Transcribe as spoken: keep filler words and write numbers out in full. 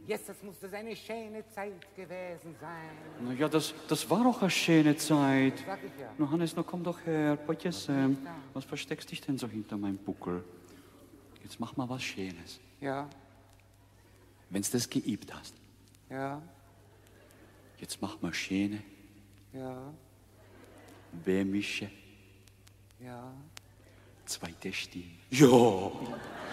Jetzt, das musste seine schöne Zeit gewesen sein. Na ja, das, das war doch eine schöne Zeit. Das sag ich ja. Na Hannes, na komm doch her. Potje Sam. Was versteckst dich denn so hinter meinem Buckel? Jetzt mach mal was Schönes. Ja, Wenn's das geübt hast. ja, Jetzt mach mal schöne ja, Bämische. ja. Zweite Stimme. Ja.